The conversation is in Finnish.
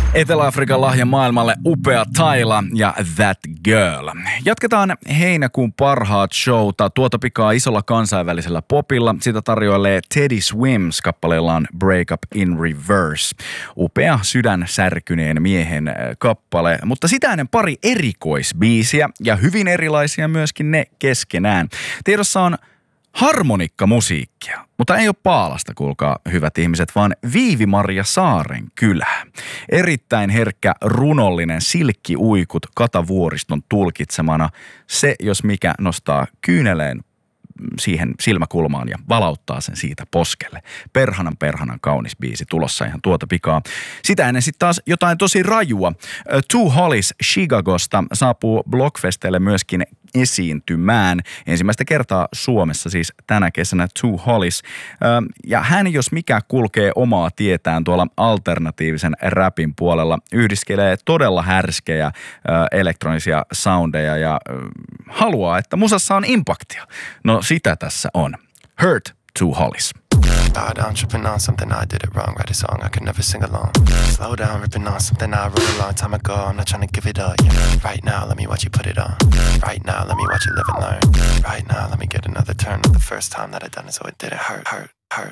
Etelä-Afrikan lahja maailmalle upea Tyla ja That Girl. Jatketaan heinäkuun parhaat showta. Tuota pikaa isolla kansainvälisellä popilla. Sitä tarjoilee Teddy Swims kappaleellaan Break Up in Reverse. Upea sydänsärkyneen miehen kappale, mutta sitä ennen pari erikoisbiisiä ja hyvin erilaisia myöskin ne keskenään. Tiedossa on harmonikkamusiikkia, mutta ei ole Paalasta, kuulkaa hyvät ihmiset, vaan Viivi-Maria Saaren kylä. Erittäin herkkä, runollinen silkkiuikut Katavuoriston tulkitsemana. Se, jos mikä, nostaa kyyneleen siihen silmäkulmaan ja valauttaa sen siitä poskelle. Perhanan kaunis biisi tulossa ihan tuota pikaa. Sitä ennen sitten taas jotain tosi rajua. Two Hollies Chicagosta saapuu Blockfestelle myöskin esiintymään. Ensimmäistä kertaa Suomessa siis tänä kesänä Two Hollies. Ja hän, jos mikä, kulkee omaa tietään tuolla alternatiivisen rapin puolella. Yhdiskelee todella härskejä elektronisia soundeja ja haluaa, että musassa on impaktia. No sitä tässä on. Hurt, Two Hollies. Bow down, tripping on something I did it wrong. Write a song I could never sing along. Slow down, ripping on something I wrote a long time ago. I'm not trying to give it up. Right now, let me watch you put it on. Right now, let me watch you live and learn. Right now, let me get another turn. The first time that I done it, so it didn't hurt.